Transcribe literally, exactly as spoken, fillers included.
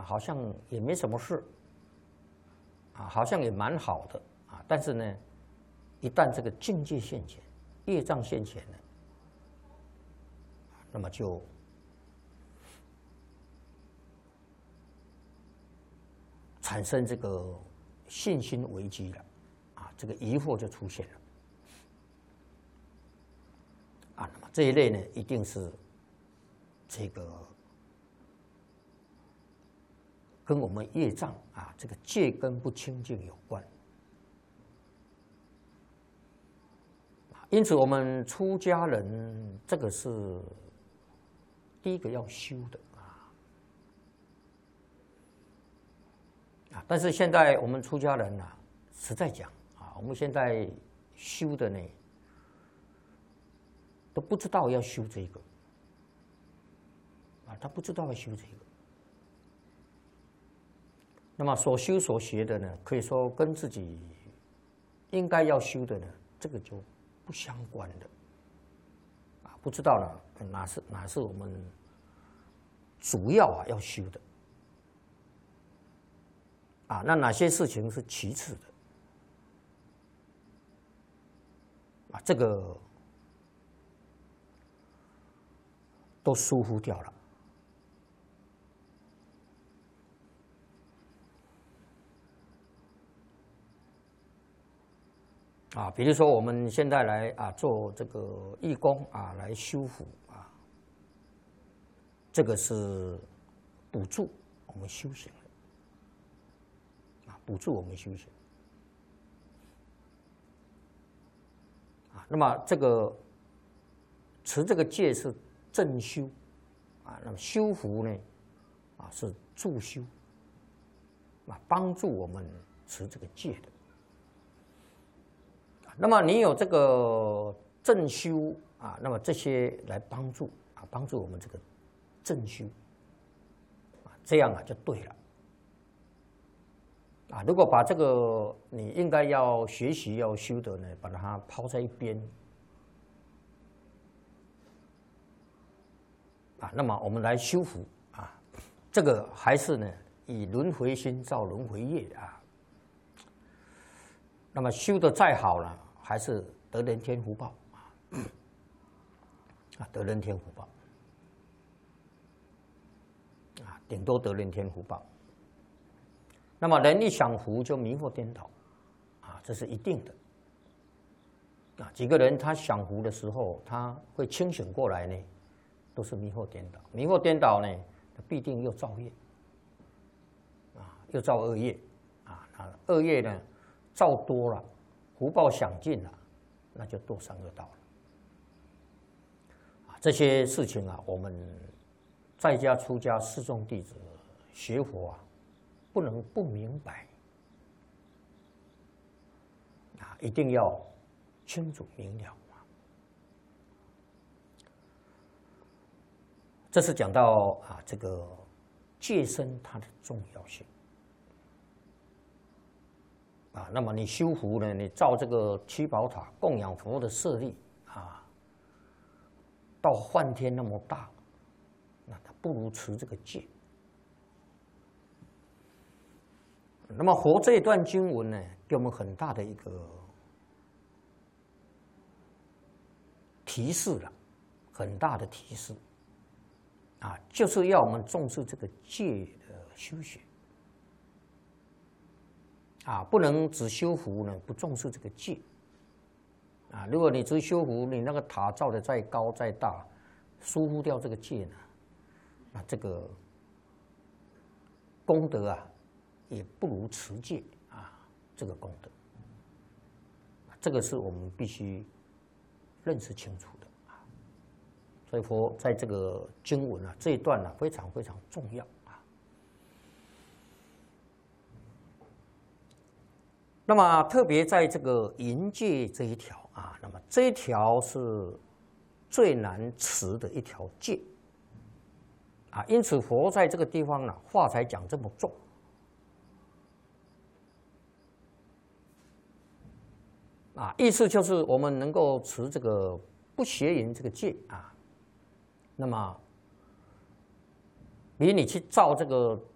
好像也没什么事，啊，好像也蛮好的啊。但是呢，一旦这个境界现前，业障现前了，那么就产生这个信心危机了，啊，这个疑惑就出现了，啊，那么这一类呢，一定是这个跟我们业障啊，这个戒根不清净有关。因此，我们出家人这个是第一个要修的啊。啊，但是现在我们出家人啊，实在讲啊，我们现在修的呢，都不知道要修这个啊，他不知道要修这个。那么所修所学的呢，可以说跟自己应该要修的呢，这个就不相关的啊，不知道呢哪是哪是我们主要啊要修的啊，那哪些事情是其次的啊，这个都疏忽掉了。啊，比如说我们现在来啊做这个义工啊，来修福啊，这个是补助我们修行的啊，补助我们修行啊。那么这个持这个戒是正修啊，那么修福呢啊是助修啊，帮助我们持这个戒的。那么你有这个正修啊，那么这些来帮助啊，帮助我们这个正修啊，这样啊就对了啊。如果把这个你应该要学习要修的呢，把它抛在一边啊，那么我们来修福啊，这个还是呢以轮回心造轮回业啊。那么修得再好了，还是得人天福报啊，啊，得人天福报啊，顶多得人天福报。那么人一享福就迷惑颠倒啊，这是一定的啊。几个人他享福的时候，他会清醒过来呢，都是迷惑颠倒。迷惑颠倒呢，必定又造业啊，又造恶业啊，恶业呢造多了，福报享尽了，那就堕三恶道了。啊，这些事情啊，我们在家出家四众弟子学佛啊，不能不明白啊，一定要清楚明了啊。这是讲到啊，这个戒身它的重要性。啊，那么你修福呢？你造这个七宝塔供养佛的舍利啊，到梵天那么大，那他不如持这个戒。那么佛这一段经文呢，给我们很大的一个提示了，很大的提示啊，就是要我们重视这个戒的修学。啊，不能只修福呢，不重视这个戒。啊，如果你只修福，你那个塔造的再高再大，疏忽掉这个戒呢，那这个功德啊，也不如持戒啊这个功德。这个是我们必须认识清楚的啊。所以佛在这个经文啊这一段呢、啊，非常非常重要。那么特别在这个淫戒这一条啊，那么这一条是最难持的一条戒啊，因此佛在这个地方呢，话才讲这么重啊，意思就是我们能够持这个不邪淫这个戒啊，那么比你去造这个